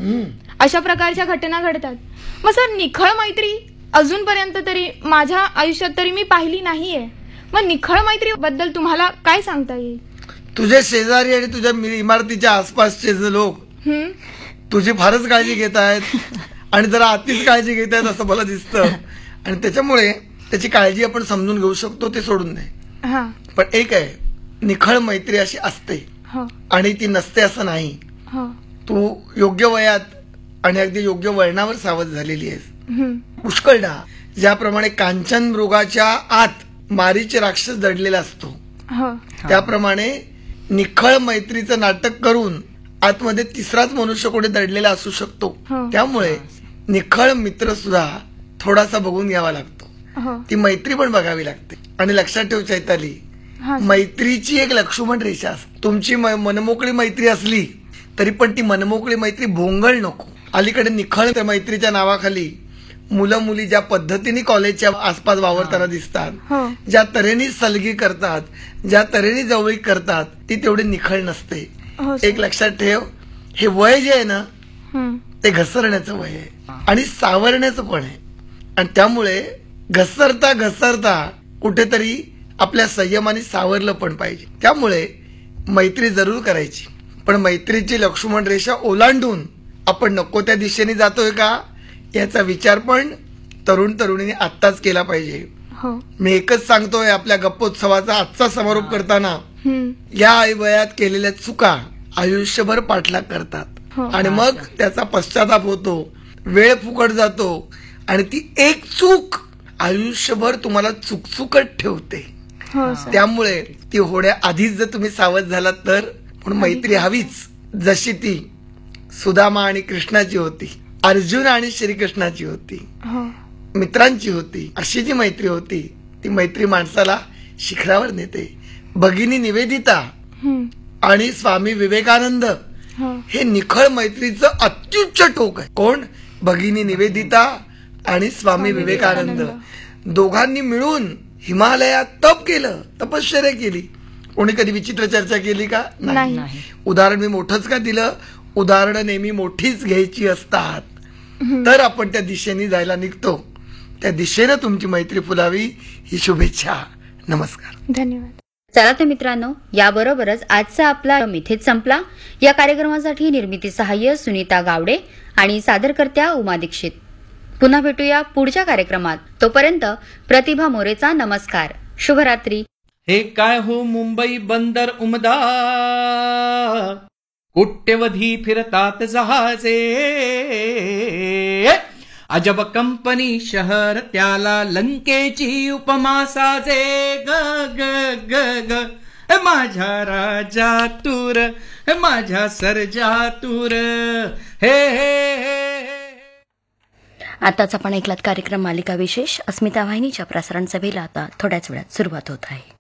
अशा प्रकारच्या घटना घडतात. मग सर, निखळ मैत्री अजूनपर्यंत तरी माझ्या आयुष्यात तरी मी पाहिली नाहीये. मग निखळ मैत्री बद्दल तुम्हाला काय सांगता येईल? तुझे शेजारी आणि तुझ्या इमारतीच्या आसपासचे जे लोक तुझी फारच काळजी घेत आहेत आणि जरा अतिच काळजी घेत आहेत असं मला दिसतं. आणि त्याच्यामुळे त्याची काळजी आपण समजून घेऊ शकतो, ते सोडून दे. पण एक आहे, निखळ मैत्री अशी असते आणि ती नसते असं नाही. तू योग्य वयात आणि अगदी योग्य वळणावर सावध झालेली आहेस. पुष्कळदा ज्याप्रमाणे कांचन मृगाच्या आत मारीचे राक्षस दडलेला असतो, त्याप्रमाणे निखळ मैत्रीचं नाटक करून आतमध्ये तिसराच मनुष्य कोणी दडलेला असू शकतो. त्यामुळे निखळ मित्र सुद्धा थोडासा बघून घ्यावा लागतो. ती मैत्री पण बघावी लागते. आणि लक्षात ठेव चैताली, मैत्रीची एक लक्ष्मण रेषा असते. तुमची मनमोकळी मैत्री असली तरी पण ती मनमोकळी मैत्री भोंगळ नको. अलीकडे निखळ मैत्रीच्या नावाखाली मुलं मुली ज्या पद्धतीने कॉलेजच्या आसपास वावरताना दिसतात, ज्या तऱ्हेने सलगी करतात, ज्या तऱ्हेने जवळीक करतात, ती तेवढी निखळ नसते. एक लक्षात ठेव, हे वय जे आहे ना, ते घसरण्याचं वय आहे आणि सावरण्याचं पण आहे. आणि त्यामुळे घसरता घसरता कुठेतरी आपल्या संयमाने सावरलं पण पाहिजे. त्यामुळे मैत्री जरूर करायची, पण मैत्रीची लक्ष्मण रेषा ओलांडून आपण नको त्या दिशेने जातोय का याचा विचार पण तरुण तरुणीने आत्ताच केला पाहिजे. मी एकच सांगतोय, आपल्या गप्पोत्सवाचा आजचा समारोप करताना या वयात केलेल्या चुका आयुष्यभर पाठलाग करतात आणि मग त्याचा पश्चाताप होतो, वेळ फुकट जातो आणि ती एक चूक आयुष्यभर तुम्हाला चुकचुकत ठेवते. त्यामुळे ती होण्याआधीच जर तुम्ही सावध झालात तर, म्हणून मैत्री हवीच. जशी ती सुदामा आणि कृष्णाची होती, अर्जुन आणि श्रीकृष्णाची होती, मित्रांची होती, अशी जी मैत्री होती ती मैत्री माणसाला शिखरावर नेते. भगिनी निवेदिता आणि स्वामी विवेकानंद हे निखळ मैत्रीचं अत्युच्च टोक आहे. कोण? भगिनी निवेदिता आणि स्वामी विवेकानंद. दोघांनी मिळून हिमालयात तप केलं, तपश्चर्या केली. कोणी कधी विचित्र चर्चा केली का? नाही. उदाहरण मी मोठंच का दिलं? उदाहरणं नेहमी मोठीच घ्यायची असतात. तर आपण त्या दिशेने जायला निघतो. त्या दिशेनं तुमची मैत्री फुलावी ही शुभेच्छा. नमस्कार. धन्यवाद. चला तर मित्रांनो, याबरोबरच आजचा आपला इथेच संपला. या कार्यक्रमासाठी निर्मिती सहाय्य सुनीता गावडे आणि सादरकर्त्या उमा दीक्षित. पुन्हा भेटूया पुढच्या कार्यक्रमात. तोपर्यंत प्रतिभा मोरेचा नमस्कार. शुभरात्री. हे काय हो मुंबई बंदर उमदा, कोट्यवधी फिरतात जहाजे, अजब कंपनी शहर त्याला लंकेची उपमा साजे. ग ग ग ग माझ्या राजा तूर, माझ्या सर्जा तूर, हे हे हे. आताच आपण ऐकलात कार्यक्रम मालिका विशेष. अस्मिता वाहिनीच्या प्रसारण सभेला आता थोड्याच वेळात सुरुवात होत आहे.